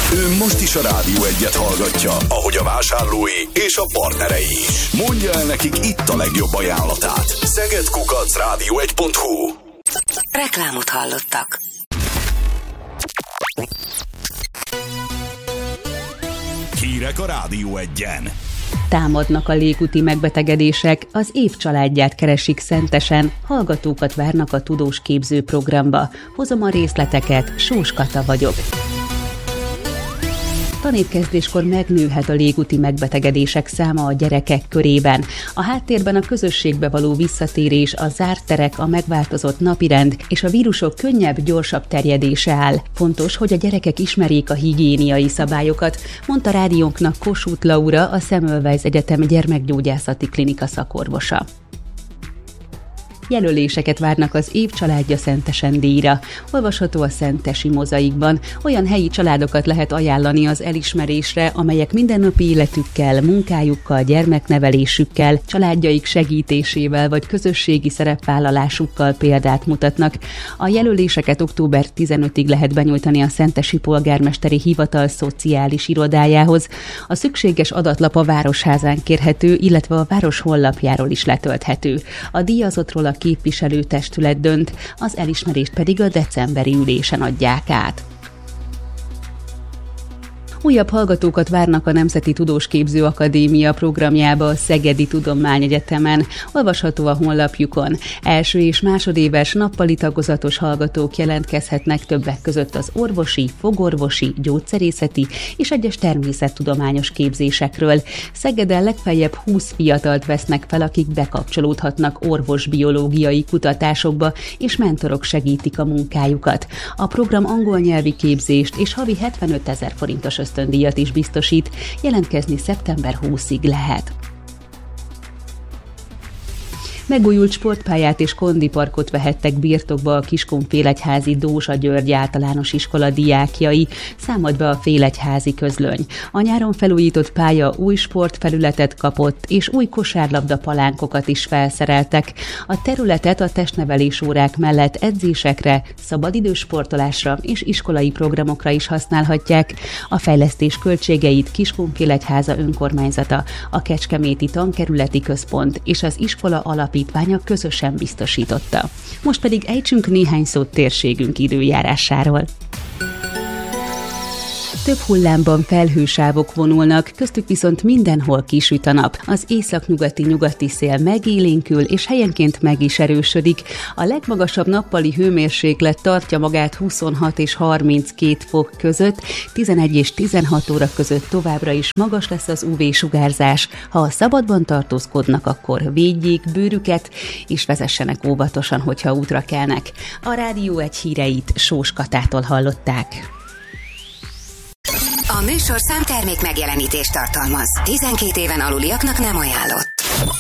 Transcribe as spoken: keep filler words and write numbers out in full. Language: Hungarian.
Ő most is a Rádió Egyet hallgatja, ahogy a vásárlói és a partnerei is. Mondja el nekik itt a legjobb ajánlatát. Szeged kukac rádió egy pont hu. Reklámot hallottak. Hírek a Rádió Egyen. Támadnak a légúti megbetegedések, az év családját keresik Szentesen, hallgatókat várnak a tudós képző programba. Hozom a részleteket, Sós Kata vagyok. Tanévkezdéskor megnőhet a légúti megbetegedések száma a gyerekek körében. A háttérben a közösségbe való visszatérés, a zárt terek, a megváltozott napirend és a vírusok könnyebb, gyorsabb terjedése áll. Fontos, hogy a gyerekek ismerjék a higiéniai szabályokat, mondta rádiónknak Kossuth Laura, a Semmelweis Egyetem gyermekgyógyászati klinika szakorvosa. Jelöléseket várnak az év családja Szentesen díjra. Olvasható a Szentesi Mozaikban. Olyan helyi családokat lehet ajánlani az elismerésre, amelyek mindennapi életükkel, munkájukkal, gyermeknevelésükkel, családjaik segítésével vagy közösségi szerepvállalásukkal példát mutatnak. A jelöléseket október tizenötödikéig lehet benyújtani a Szentesi Polgármesteri Hivatal szociális irodájához. A szükséges adatlap a Városházán kérhető, illetve a város honlapjáról is letölthető. A díjazottról a képviselőtestület dönt, az elismerést pedig a decemberi ülésen adják át. Újabb hallgatókat várnak a Nemzeti Tudósképző Akadémia programjába a Szegedi Tudományegyetemen. Olvasható a honlapjukon. Első és másodéves nappali tagozatos hallgatók jelentkezhetnek többek között az orvosi, fogorvosi, gyógyszerészeti és egyes természettudományos képzésekről. Szegeden legfeljebb húsz fiatalt vesznek fel, akik bekapcsolódhatnak orvosbiológiai kutatásokba, és mentorok segítik a munkájukat. A program angol nyelvi képzést és havi hetvenötezer forintos ösztöndíjat is biztosít, jelentkezni szeptember huszadikáig lehet. Megújult sportpályát és kondiparkot vehettek birtokba a Kiskunfélegyházi Dózsa György általános iskola diákjai, számolt be a Félegyházi közlöny. A nyáron felújított pálya új sportfelületet kapott, és új kosárlabda palánkokat is felszereltek. A területet a testnevelés órák mellett edzésekre, szabadidős sportolásra és iskolai programokra is használhatják. A fejlesztés költségeit Kiskunfélegyháza önkormányzata, a Kecskeméti Tankerületi Központ és az iskola alapítványa közösen biztosította. Most pedig ejtsünk néhány szót térségünk időjárásáról. Több hullámban felhősávok vonulnak, köztük viszont mindenhol kisüt a nap. Az északnyugati nyugati szél megélénkül, és helyenként meg is erősödik. A legmagasabb nappali hőmérséklet tartja magát huszonhat és harminckét fok között, tizenegy és tizenhat óra között továbbra is magas lesz az ú vé-sugárzás. Ha a szabadban tartózkodnak, akkor védjék bőrüket, és vezessenek óvatosan, hogyha útra kelnek. A Rádió Egy híreit Sós Katától hallották. A műsorszám termék megjelenítést tartalmaz. tizenkét éven aluliaknak nem ajánlott.